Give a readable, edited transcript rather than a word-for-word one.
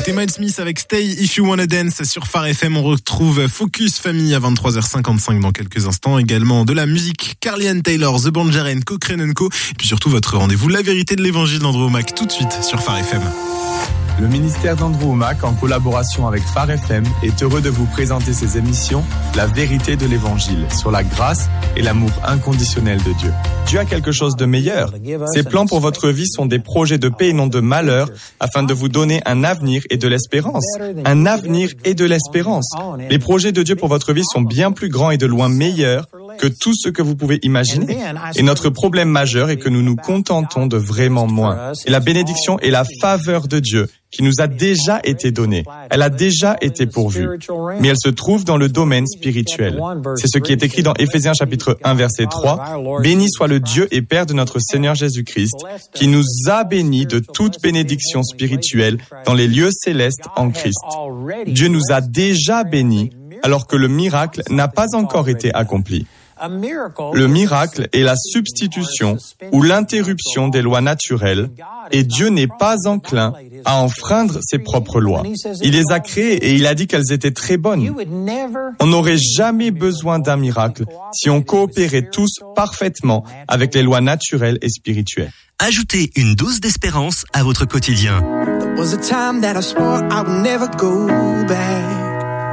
C'était Miles Smith avec Stay If You Wanna Dance sur Phare FM. On retrouve Focus Family à 23h55 dans quelques instants. Également de la musique, Carly Ann Taylor, The Banjaren, Cochrane & Co. Et puis surtout votre rendez-vous, la vérité de l'évangile d'Andrew Womack, tout de suite sur Phare FM. Le ministère d'Andrew Womack, en collaboration avec Phare FM, est heureux de vous présenter ses émissions La vérité de l'Évangile, sur la grâce et l'amour inconditionnel de Dieu. Dieu a quelque chose de meilleur. Ses plans pour votre vie sont des projets de paix et non de malheur, afin de vous donner un avenir et de l'espérance. Un avenir et de l'espérance. Les projets de Dieu pour votre vie sont bien plus grands et de loin meilleurs que tout ce que vous pouvez imaginer. Et notre problème majeur est que nous nous contentons de vraiment moins. Et la bénédiction et la faveur de Dieu qui nous a déjà été donnée. Elle a déjà été pourvue. Mais elle se trouve dans le domaine spirituel. C'est ce qui est écrit dans Éphésiens chapitre 1 verset 3. Béni soit le Dieu et Père de notre Seigneur Jésus-Christ, qui nous a bénis de toute bénédiction spirituelle dans les lieux célestes en Christ. Dieu nous a déjà bénis alors que le miracle n'a pas encore été accompli. Le miracle est la substitution ou l'interruption des lois naturelles et Dieu n'est pas enclin à enfreindre ses propres lois. Il les a créées et il a dit qu'elles étaient très bonnes. On n'aurait jamais besoin d'un miracle si on coopérait tous parfaitement avec les lois naturelles et spirituelles. Ajoutez une dose d'espérance à votre quotidien. There was a time that I swore I would never go back.